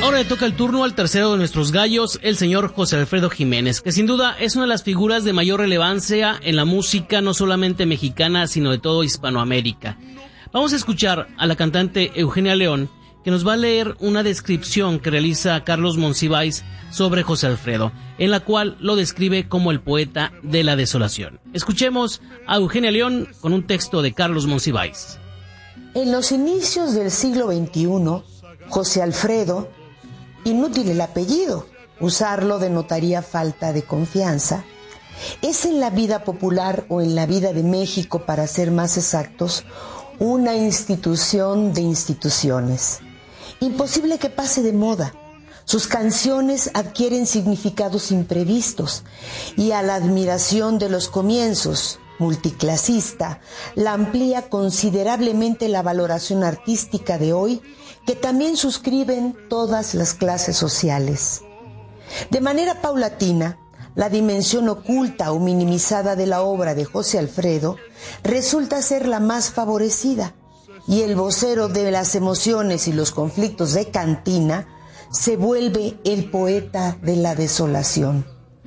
Ahora le toca el turno al tercero de nuestros gallos, el señor José Alfredo Jiménez, que sin duda es una de las figuras de mayor relevancia en la música, no solamente mexicana, sino de todo Hispanoamérica. Vamos a escuchar a la cantante Eugenia León, que nos va a leer una descripción que realiza Carlos Monsiváis sobre José Alfredo, en la cual lo describe como el poeta de la desolación. Escuchemos a Eugenia León con un texto de Carlos Monsiváis. En los inicios del siglo XXI, José Alfredo, inútil el apellido, usarlo denotaría falta de confianza, es en la vida popular o en la vida de México, para ser más exactos, una institución de instituciones. Imposible que pase de moda. Sus canciones adquieren significados imprevistos y a la admiración de los comienzos, multiclasista, la amplía considerablemente la valoración artística de hoy, que también suscriben todas las clases sociales. De manera paulatina, la dimensión oculta o minimizada de la obra de José Alfredo resulta ser la más favorecida, y el vocero de las emociones y los conflictos de cantina se vuelve el poeta de la desolación.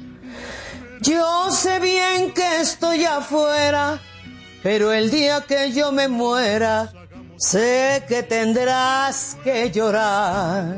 Yo sé bien que estoy afuera, pero el día que yo me muera, sé que tendrás que llorar.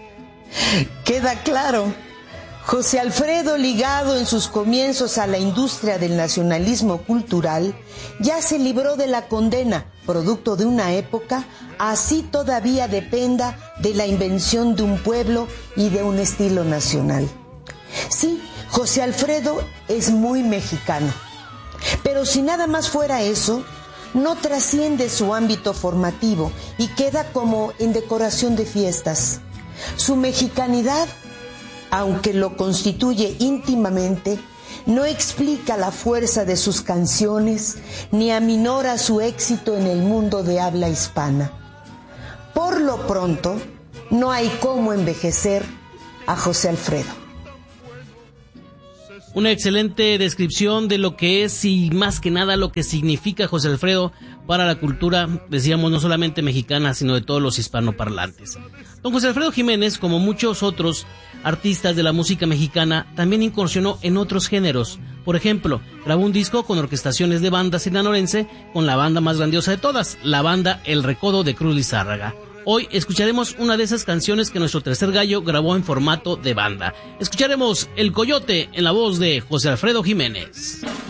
Queda claro, José Alfredo, ligado en sus comienzos a la industria del nacionalismo cultural, ya se libró de la condena, producto de una época, así todavía dependa de la invención de un pueblo y de un estilo nacional. Sí, José Alfredo es muy mexicano, pero si nada más fuera eso, no trasciende su ámbito formativo y queda como en decoración de fiestas. Su mexicanidad, aunque lo constituye íntimamente, no explica la fuerza de sus canciones ni aminora su éxito en el mundo de habla hispana. Por lo pronto, no hay cómo envejecer a José Alfredo. Una excelente descripción de lo que es y más que nada lo que significa José Alfredo para la cultura, decíamos, no solamente mexicana, sino de todos los hispanoparlantes. Don José Alfredo Jiménez, como muchos otros artistas de la música mexicana, también incursionó en otros géneros. Por ejemplo, grabó un disco con orquestaciones de banda sinaloense con la banda más grandiosa de todas, la banda El Recodo de Cruz Lizárraga. Hoy escucharemos una de esas canciones que nuestro tercer gallo grabó en formato de banda. Escucharemos El Coyote en la voz de José Alfredo Jiménez.